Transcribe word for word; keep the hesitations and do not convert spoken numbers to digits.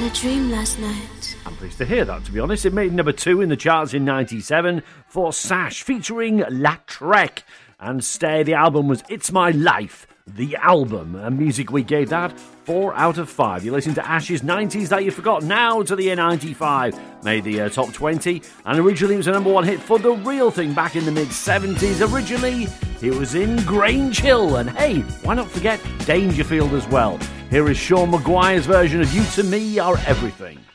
had a dream last night. I'm pleased to hear that, to be honest. It made number two in the charts in ninety-seven for Sash, featuring La Trek. And Stay, the album was It's My Life, the album. And Music Week gave that four out of five. You're listening to Ash's nineties That You Forgot, now to the year ninety-five. Made the uh, top twenty, and originally it was a number one hit for The Real Thing back in the mid-seventies. Originally, it was in Grange Hill, and hey, why not forget Dangerfield as well? Here is Sean Maguire's version of You To Me Are Everything.